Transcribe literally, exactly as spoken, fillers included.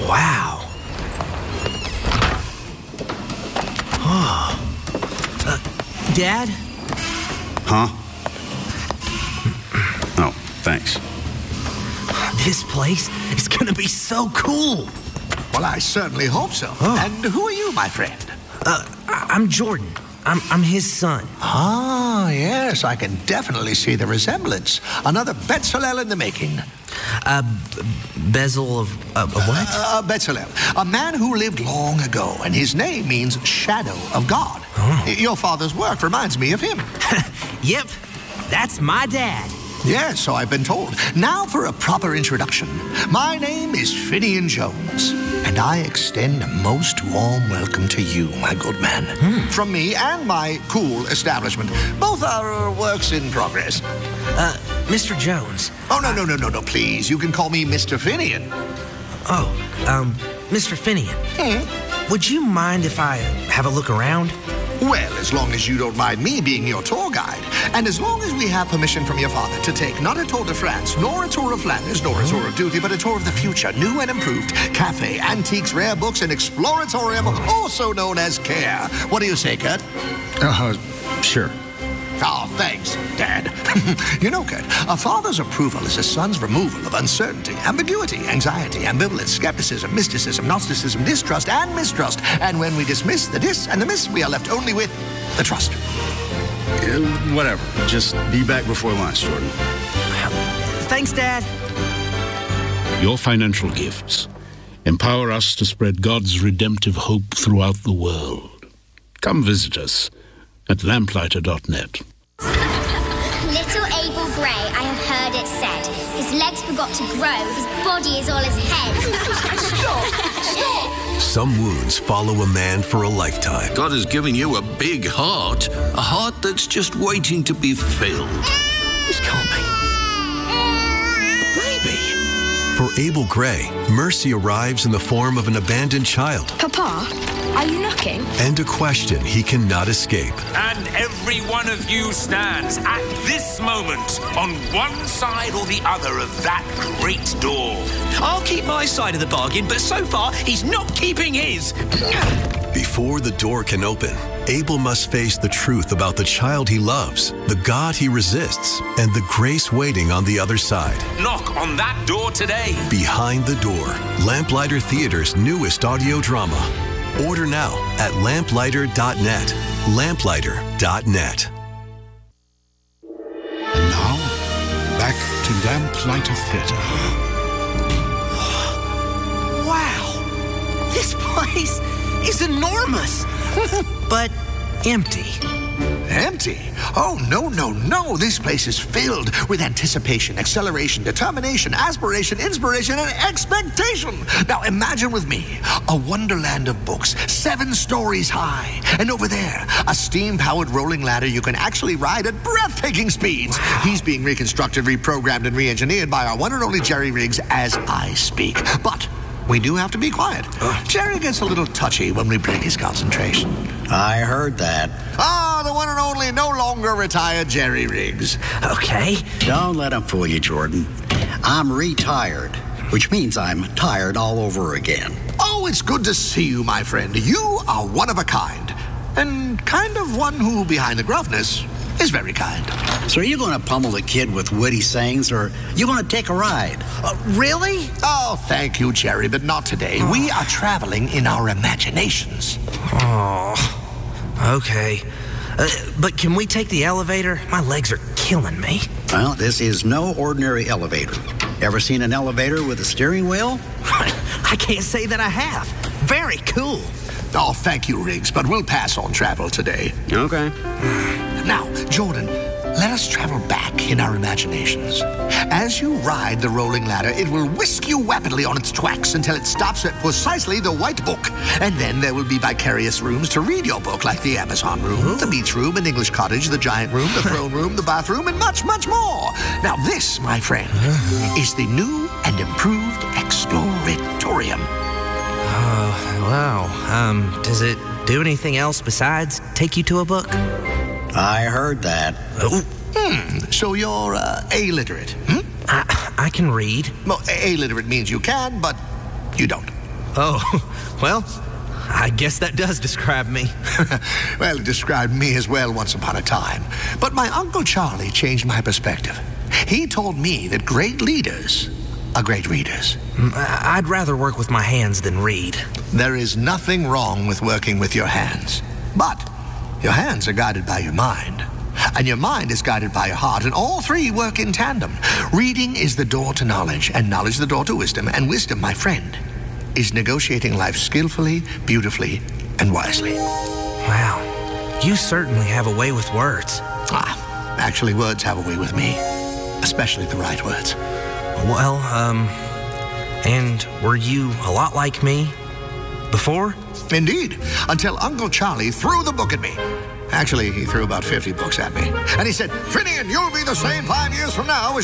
Wow. Oh. Uh, Dad? Huh? Oh, thanks. This place is gonna be so cool. Well, I certainly hope so. Oh. And who are you, my friend? Uh, I- I'm Jordan. I'm, I'm his son. Ah, yes, I can definitely see the resemblance. Another Bezalel in the making. Uh, b- bezel of uh, what? Uh, Bezalel, a man who lived long ago, and his name means shadow of God. Oh. Your father's work reminds me of him. Yep, that's my dad. Yes, so I've been told. Now for a proper introduction. My name is Finian Jones, and I extend a most warm welcome to you, my good man. Hmm. From me and my cool establishment. Both are works in progress. Uh, Mister Jones. Oh, no, no, no, no, no, please. You can call me Mister Finian. Oh, um, Mister Finian. Hmm? Would you mind if I have a look around? Well, as long as you don't mind me being your tour guide, and as long as we have permission from your father to take not a tour de France, nor a tour of Flanders, nor a tour of duty, but a tour of the future, new and improved, cafe, antiques, rare books, and exploratorium, also known as Care. What do you say, Kurt? Uh, sure. Oh, thanks, Dad. You know, Kurt, a father's approval is a son's removal of uncertainty, ambiguity, anxiety, ambivalence, skepticism, mysticism, Gnosticism, distrust, and mistrust. And when we dismiss the dis and the miss, we are left only with the trust. Uh, whatever. Just be back before lunch, Jordan. Thanks, Dad. Your financial gifts empower us to spread God's redemptive hope throughout the world. Come visit us at lamplighter dot net. Little Abel Gray, I have heard it said. His legs forgot to grow, his body is all his head. Stop! Stop! Some wounds follow a man for a lifetime. God has given you a big heart, a heart that's just waiting to be filled. This can't be. Baby. For Abel Gray, mercy arrives in the form of an abandoned child. Papa, are you knocking? And a question he cannot escape. And every one of you stands at this moment on one side or the other of that great door. I'll keep my side of the bargain, but so far he's not keeping his. Before the door can open, Abel must face the truth about the child he loves, the God he resists, and the grace waiting on the other side. Knock on that door today. Behind the Door, Lamplighter Theater's newest audio drama. Order now at lamplighter dot net. lamplighter dot net. And now, back to Lamplighter Theatre. Wow. This place is enormous. But empty. Empty? Oh, no, no, no. This place is filled with anticipation, acceleration, determination, aspiration, inspiration, and expectation. Now, imagine with me a wonderland of books, seven stories high. And over there, a steam-powered rolling ladder you can actually ride at breathtaking speeds. Wow. He's being reconstructed, reprogrammed, and re-engineered by our one and only Jerry Riggs as I speak. But we do have to be quiet. Uh, Jerry gets a little touchy when we break his concentration. I heard that. Ah, the one and only, no longer retired Jerry Riggs. Okay. Don't let him fool you, Jordan. I'm retired, which means I'm tired all over again. Oh, it's good to see you, my friend. You are one of a kind. And kind of one who, behind the gruffness, is very kind. So are you going to pummel the kid with witty sayings, or you going to take a ride? Uh, really? Oh, thank you, Jerry, but not today. Oh. We are traveling in our imaginations. Oh, okay. Uh, but can we take the elevator? My legs are killing me. Well, this is no ordinary elevator. Ever seen an elevator with a steering wheel? I can't say that I have. Very cool. Oh, thank you, Riggs, but we'll pass on travel today. Okay. Now, Jordan, let us travel back in our imaginations. As you ride the rolling ladder, it will whisk you rapidly on its tracks until it stops at precisely the white book. And then there will be vicarious rooms to read your book, like the Amazon room, Ooh. the beach room, an English cottage, the giant room, the throne room, the bathroom, and much, much more. Now, this, my friend, is the new and improved Exploratorium. Oh, wow. Um, does it do anything else besides take you to a book? I heard that. Oh. Hmm. So you're uh, illiterate, hmm? I, I can read. Well, illiterate means you can, but you don't. Oh, well, I guess that does describe me. Well, it described me as well once upon a time. But my Uncle Charlie changed my perspective. He told me that great leaders are great readers. I'd rather work with my hands than read. There is nothing wrong with working with your hands. But your hands are guided by your mind. And your mind is guided by your heart, and all three work in tandem. Reading is the door to knowledge, and knowledge the door to wisdom, and wisdom, my friend, is negotiating life skillfully, beautifully, and wisely. Wow, you certainly have a way with words. Ah, actually, words have a way with me, especially the right words. Well, um, and were you a lot like me before? Indeed, until Uncle Charlie threw the book at me. Actually, he threw about fifty books at me. And he said, Finian, you'll be the same five years from now as